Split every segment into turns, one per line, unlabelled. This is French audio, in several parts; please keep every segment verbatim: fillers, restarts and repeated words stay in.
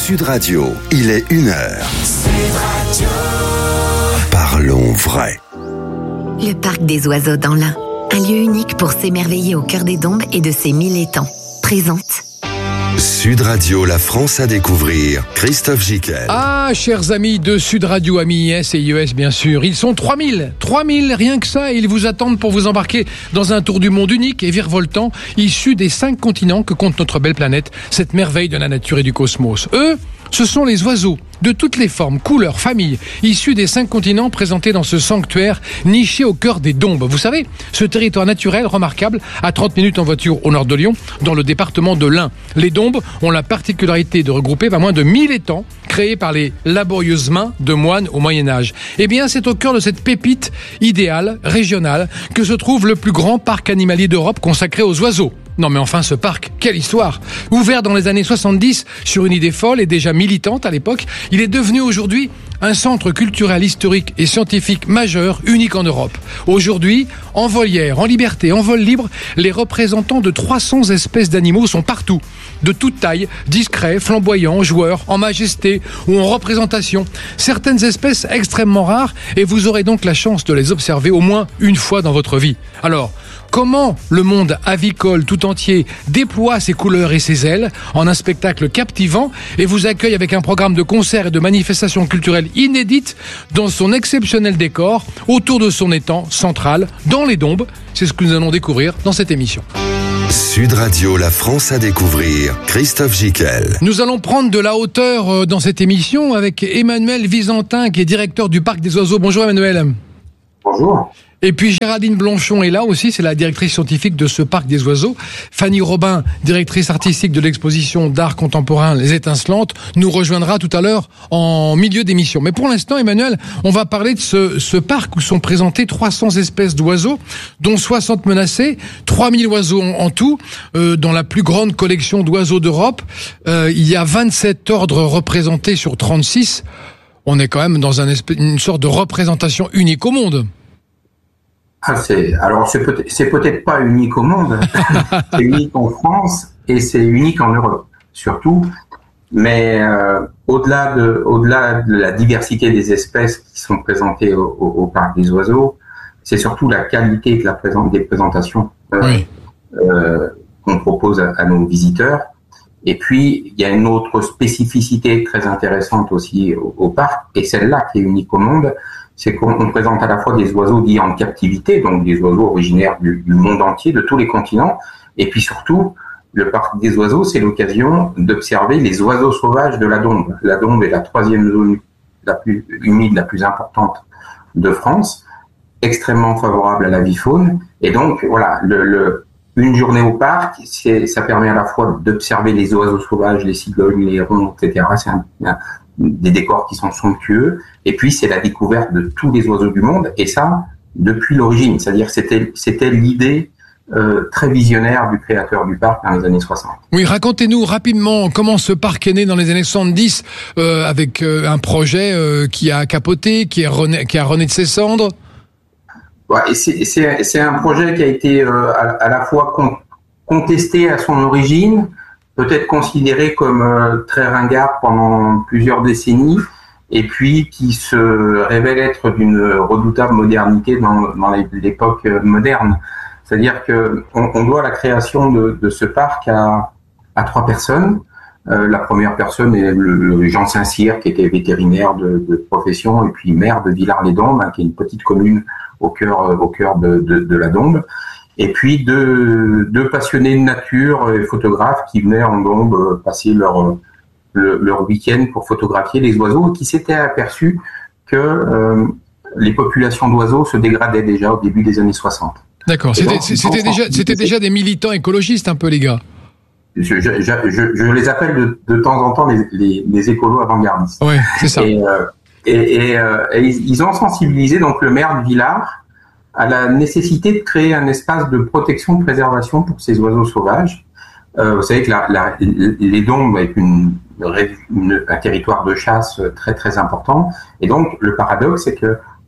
Sud Radio, il est une heure. Sud Radio. Parlons vrai.
Le parc des oiseaux dans l'Ain, un lieu unique pour s'émerveiller au cœur des Dombes et de ses mille étangs. Présente
Sud Radio, la France à découvrir, Christophe Giquel.
Ah, chers amis de Sud Radio, amis I S et I E S bien sûr, ils sont trois mille, trois mille rien que ça, et ils vous attendent pour vous embarquer dans un tour du monde unique et virevoltant, issu des cinq continents que compte notre belle planète, cette merveille de la nature et du cosmos. Eux, ce sont les oiseaux de toutes les formes, couleurs, familles, issus des cinq continents présentés dans ce sanctuaire niché au cœur des Dombes. Vous savez, ce territoire naturel remarquable, à trente minutes en voiture au nord de Lyon, dans le département de l'Ain. Les Dombes ont la particularité de regrouper pas moins de mille étangs créés par les laborieuses mains de moines au Moyen-Âge. Eh bien, c'est au cœur de cette pépite idéale, régionale, que se trouve le plus grand parc animalier d'Europe consacré aux oiseaux. Non mais enfin ce parc, quelle histoire! Ouvert dans les années soixante-dix sur une idée folle et déjà militante à l'époque, il est devenu aujourd'hui un centre culturel, historique et scientifique majeur, unique en Europe. Aujourd'hui, en volière, en liberté, en vol libre, les représentants de trois cents espèces d'animaux sont partout. De toute taille, discrets, flamboyants, joueurs, en majesté ou en représentation. Certaines espèces extrêmement rares et vous aurez donc la chance de les observer au moins une fois dans votre vie. Alors, comment le monde avicole tout entier déploie ses couleurs et ses ailes en un spectacle captivant et vous accueille avec un programme de concerts et de manifestations culturelles inédites dans son exceptionnel décor autour de son étang central dans les Dombes. C'est ce que nous allons découvrir dans cette émission.
Sud Radio, la France à découvrir, Christophe Giquel.
Nous allons prendre de la hauteur dans cette émission avec Emmanuel Visantin qui est directeur du Parc des Oiseaux. Bonjour Emmanuel.
Bonjour.
Et puis Géraldine Blanchon est là aussi, c'est la directrice scientifique de ce parc des oiseaux. Fanny Robin, directrice artistique de l'exposition d'art contemporain Les Étincelantes, nous rejoindra tout à l'heure en milieu d'émission. Mais pour l'instant, Emmanuel, on va parler de ce, ce parc où sont présentées trois cents espèces d'oiseaux, dont soixante menacés, trois mille oiseaux en, en tout, euh, dans la plus grande collection d'oiseaux d'Europe. Euh, il y a vingt-sept ordres représentés sur trente-six. On est quand même dans un espèce, une sorte de représentation unique au monde.
Ah, c'est, alors, c'est peut-être, c'est peut-être pas unique au monde, c'est unique en France et c'est unique en Europe, surtout. Mais euh, au-delà de, au-delà de la diversité des espèces qui sont présentées au, au, au parc des oiseaux, c'est surtout la qualité de la présence des présentations euh, oui. euh, qu'on propose à, à nos visiteurs. Et puis, il y a une autre spécificité très intéressante aussi au, au parc, et celle-là qui est unique au monde, c'est qu'on présente à la fois des oiseaux dits en captivité, donc des oiseaux originaires du, du monde entier, de tous les continents, et puis surtout, le parc des oiseaux, c'est l'occasion d'observer les oiseaux sauvages de la Dombe. La Dombe est la troisième zone la plus humide, la plus importante de France, extrêmement favorable à la vie faune, et donc voilà, le, le, une journée au parc, c'est, ça permet à la fois d'observer les oiseaux sauvages, les cigognes, les hérons, et cetera. C'est un, un des décors qui sont somptueux, et puis c'est la découverte de tous les oiseaux du monde, et ça, depuis l'origine, c'est-à-dire c'était c'était l'idée euh, très visionnaire du créateur du parc dans les années soixante.
Oui, racontez-nous rapidement comment ce parc est né dans les années soixante-dix, euh, avec euh, un projet euh, qui a capoté, qui, est rené, qui a rené de ses cendres.
Ouais, c'est, c'est, c'est un projet qui a été euh, à, à la fois con, contesté à son origine, peut-être considéré comme euh, très ringard pendant plusieurs décennies, et puis qui se révèle être d'une redoutable modernité dans, dans l'époque moderne. C'est-à-dire que on, on doit la création de, de ce parc à, à trois personnes. Euh, la première personne est le, le Jean Saint-Cyr, qui était vétérinaire de, de profession, et puis maire de Villars-les-Dombes, hein, qui est une petite commune au cœur, au cœur de, de, de la Dombe. Et puis deux, deux passionnés de nature et photographes qui venaient en Dombe passer leur, leur, leur week-end pour photographier les oiseaux, et qui s'étaient aperçus que euh, les populations d'oiseaux se dégradaient déjà au début des années soixante.
D'accord, c'était, donc, c'était, déjà, c'était déjà des militants écologistes un peu, les gars.
Je, je, je, je les appelle de, de temps en temps les, les, les écolos avant-gardistes.
Oui, c'est ça.
Et, euh, et, et, euh, et ils ont sensibilisé donc le maire de Villars à la nécessité de créer un espace de protection, de préservation pour ces oiseaux sauvages. Euh, vous savez que la, la, les Dombes est une, une, un territoire de chasse très très important, et donc le paradoxe c'est que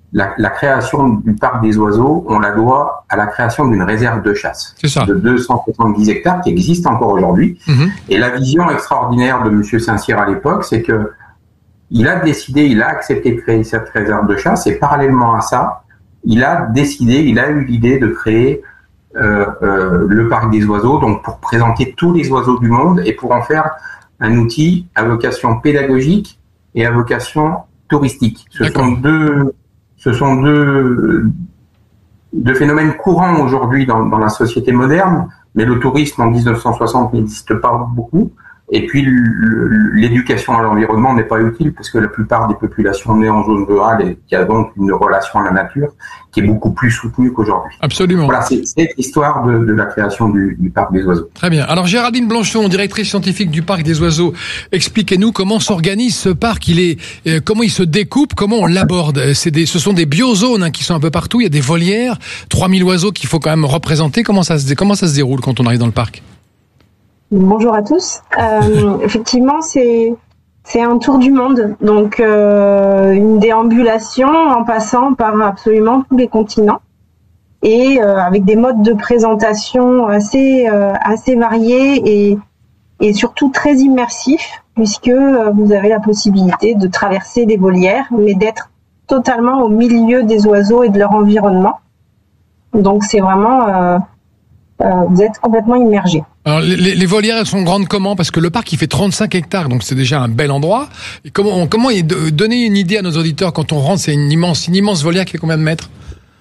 la, la création du parc des oiseaux, on la doit à la création d'une réserve de chasse de deux cent soixante-dix hectares qui existe encore aujourd'hui. Mmh. Et la vision extraordinaire de Monsieur Saint-Cyr à l'époque, c'est que il a décidé, il a accepté de créer cette réserve de chasse, et parallèlement à ça, il a décidé, il a eu l'idée de créer euh, euh, le parc des oiseaux, donc pour présenter tous les oiseaux du monde et pour en faire un outil à vocation pédagogique et à vocation touristique. Ce D'accord. sont deux, ce sont deux, deux phénomènes courants aujourd'hui dans, dans la société moderne, mais le tourisme en dix-neuf cent soixante n'existe pas beaucoup. Et puis l'éducation à l'environnement n'est pas utile parce que la plupart des populations nées en zone rurale et qui a donc une relation à la nature qui est beaucoup plus soutenue qu'aujourd'hui.
Absolument.
Voilà, c'est, c'est l'histoire de, de la création du, du parc des oiseaux.
Très bien. Alors Géraldine Blanchon, directrice scientifique du parc des oiseaux, expliquez-nous comment s'organise ce parc. Il est, euh, comment il se découpe, comment on l'aborde. C'est des, ce sont des biozones hein, qui sont un peu partout. Il y a des volières, trois mille oiseaux qu'il faut quand même représenter. Comment ça se, comment ça se déroule quand on arrive dans le parc?
Bonjour à tous. Euh, effectivement, c'est c'est un tour du monde, donc euh, une déambulation en passant par absolument tous les continents et euh, avec des modes de présentation assez euh, assez variés et et surtout très immersifs puisque euh, vous avez la possibilité de traverser des volières, mais d'être totalement au milieu des oiseaux et de leur environnement. Donc c'est vraiment euh, Euh, vous êtes complètement immergé.
Alors, les, les volières, elles sont grandes comment? Parce que le parc, il fait trente-cinq hectares, donc c'est déjà un bel endroit. Et comment, on, comment donner une idée à nos auditeurs quand on rentre? C'est une immense, une immense volière qui fait combien de mètres?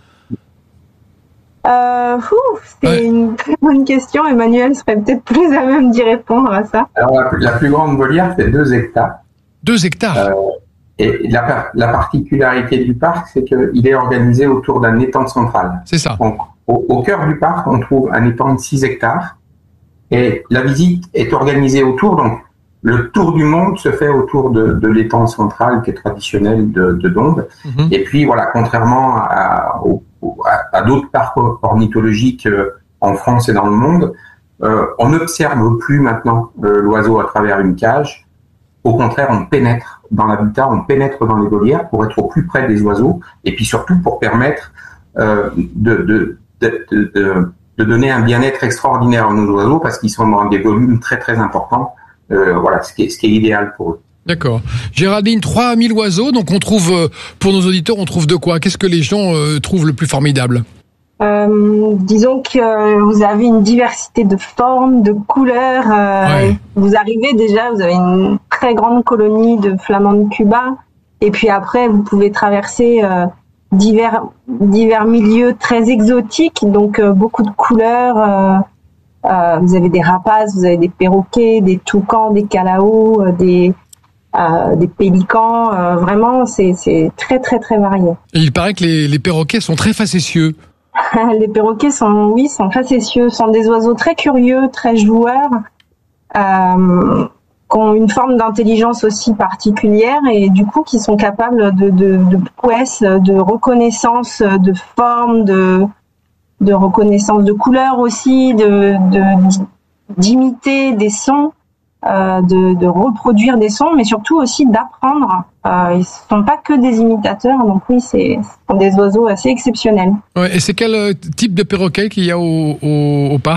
euh, ouf, C'est ouais. une très bonne question. Emmanuel serait peut-être plus à même d'y répondre à ça.
Alors, la, la plus grande volière, c'est deux hectares.
Deux hectares euh,
Et la, la particularité du parc, c'est qu'il est organisé autour d'un étang central.
C'est ça.
Donc, Au, au cœur du parc, on trouve un étang de six hectares et la visite est organisée autour. Donc, le tour du monde se fait autour de, de l'étang central qui est traditionnel de, de Dombes. Mmh. Et puis, voilà, contrairement à, à, à d'autres parcs ornithologiques en France et dans le monde, euh, on n'observe plus maintenant euh, l'oiseau à travers une cage. Au contraire, on pénètre dans l'habitat, on pénètre dans les volières pour être au plus près des oiseaux et puis surtout pour permettre euh, de, de De, de, de donner un bien-être extraordinaire à nos oiseaux parce qu'ils sont dans des volumes très très importants. Euh, voilà, ce qui est, ce qui est idéal pour eux.
D'accord. Géraldine, trois mille oiseaux, donc on trouve, pour nos auditeurs, on trouve de quoi? Qu'est-ce que les gens euh, trouvent le plus formidable?
euh, Disons que vous avez une diversité de formes, de couleurs. Euh, ouais. Vous arrivez déjà, vous avez une très grande colonie de flamands de Cuba. Et puis après, vous pouvez traverser... Euh, divers divers milieux très exotiques, donc euh, beaucoup de couleurs. Euh, euh, vous avez des rapaces, vous avez des perroquets, des toucans, des calaos, euh, des euh, des pélicans. Euh, vraiment, c'est c'est très très très varié.
Et il paraît que les les perroquets sont très facétieux.
Les perroquets sont oui sont facétieux, sont des oiseaux très curieux, très joueurs. Euh, qui ont une forme d'intelligence aussi particulière et du coup qui sont capables de, de, de prouesse, de reconnaissance de forme, de, de reconnaissance de couleurs aussi, de, de, d'imiter des sons, euh, de, de reproduire des sons, mais surtout aussi d'apprendre. Euh, ils ne sont pas que des imitateurs, donc oui, c'est, ce sont des oiseaux assez exceptionnels.
Ouais, et c'est quel type de perroquet qu'il y a au, au, au parc ?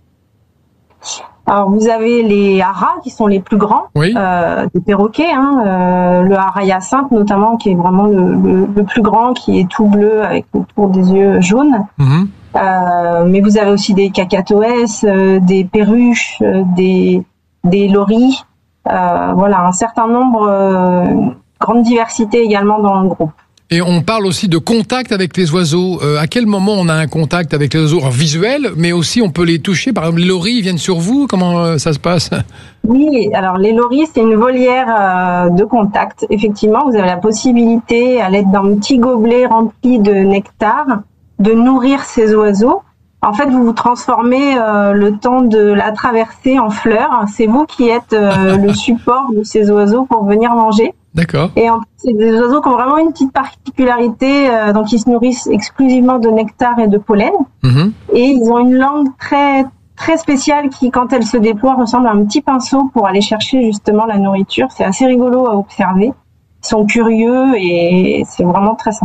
Alors vous avez les haras qui sont les plus grands, oui. euh, des perroquets, hein, euh, le hara hyacinthe notamment qui est vraiment le, le, le plus grand, qui est tout bleu avec autour des yeux jaunes. Mmh. Euh, mais vous avez aussi des cacatoès, euh, des perruches, euh, des des loris, euh, voilà un certain nombre, euh, grande diversité également dans le groupe.
Et on parle aussi de contact avec les oiseaux. Euh, à quel moment on a un contact avec les oiseaux alors, visuel, mais aussi on peut les toucher? Par exemple, les loris viennent sur vous? Comment euh, ça se passe?
Oui, alors les loris, c'est une volière euh, de contact. Effectivement, vous avez la possibilité, à l'aide d'un petit gobelet rempli de nectar, de nourrir ces oiseaux. En fait, vous vous transformez euh, le temps de la traversée en fleurs. C'est vous qui êtes euh, le support de ces oiseaux pour venir manger.
D'accord.
Et en plus, c'est des oiseaux qui ont vraiment une petite particularité, euh, donc ils se nourrissent exclusivement de nectar et de pollen. Mmh. Et ils ont une langue très très spéciale qui, quand elle se déploie, ressemble à un petit pinceau pour aller chercher justement la nourriture. C'est assez rigolo à observer. Ils sont curieux et c'est vraiment très sympa.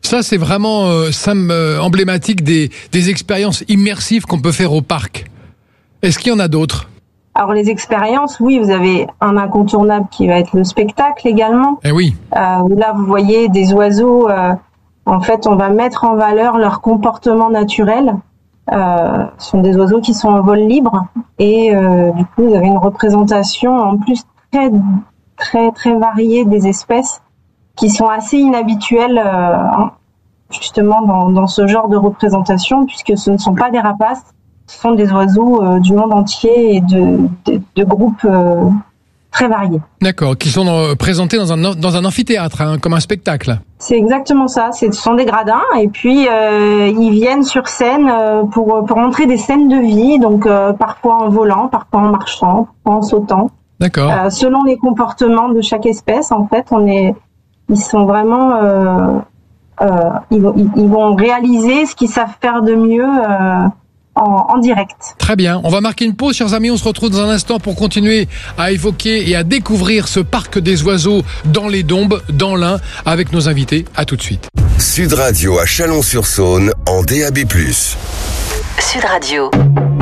Ça, c'est vraiment euh, sim- euh, emblématique des, des expériences immersives qu'on peut faire au parc. Est-ce qu'il y en a d'autres ?
Alors les expériences, oui, vous avez un incontournable qui va être le spectacle également.
Eh oui.
Euh, là, vous voyez des oiseaux. Euh, en fait, on va mettre en valeur leur comportement naturel. Euh, ce sont des oiseaux qui sont en vol libre et euh, du coup, vous avez une représentation en plus très, très, très variée des espèces qui sont assez inhabituelles euh, justement dans, dans ce genre de représentation, puisque ce ne sont pas des rapaces. Ce sont des oiseaux euh, du monde entier et de, de, de groupes euh, très variés.
D'accord, qui sont euh, présentés dans un, dans un amphithéâtre, hein, comme un spectacle.
C'est exactement ça, ce sont des gradins et puis euh, ils viennent sur scène euh, pour, pour montrer des scènes de vie, donc euh, parfois en volant, parfois en marchant, parfois en sautant.
D'accord.
Euh, selon les comportements de chaque espèce, en fait, on est, ils sont vraiment... Euh, euh, ils, ils vont réaliser ce qu'ils savent faire de mieux euh, En, en direct.
Très bien. On va marquer une pause, chers amis. On se retrouve dans un instant pour continuer à évoquer et à découvrir ce parc des oiseaux dans les Dombes, dans l'Ain, avec nos invités. À tout de suite.
Sud Radio à Chalon-sur-Saône en D A B plus.
Sud Radio.